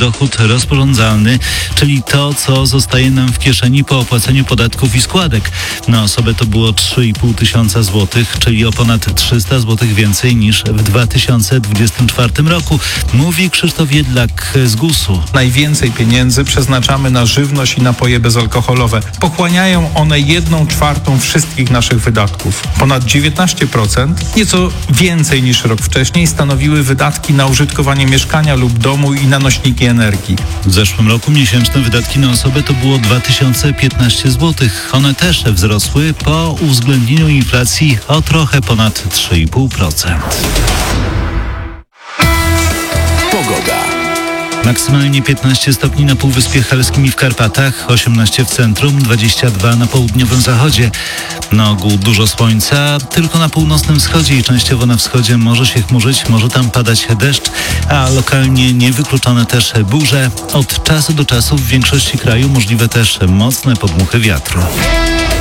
dochód rozporządzalny, czyli to, co zostaje nam w kieszeni po opłaceniu podatków i składek. Na osobę to było 3,5 tysiąca złotych, czyli o ponad 300 złotych więcej niż w 2024 roku, mówi Krzysztof Jedlak z GUS-u. Najwięcej pieniędzy przeznaczamy na żywność i napoje bezalkoholowe. Pochłaniają one 1/4 wszystkich naszych wydatków. Ponad 19%, nieco więcej niż rok wcześniej, stanowiły wydatki na użytkowanie mieszkania lub domu i na nośniki energii. W zeszłym roku miesięczne wydatki na osobę to było 2015 zł. One też wzrosły po uwzględnieniu inflacji o trochę ponad 3,5%. Pogoda. Maksymalnie 15 stopni na Półwyspie Helskim i w Karpatach, 18 w centrum, 22 na południowym zachodzie. Na ogół dużo słońca, tylko na północnym wschodzie i częściowo na wschodzie może się chmurzyć, może tam padać deszcz, a lokalnie niewykluczone też burze. Od czasu do czasu w większości kraju możliwe też mocne podmuchy wiatru.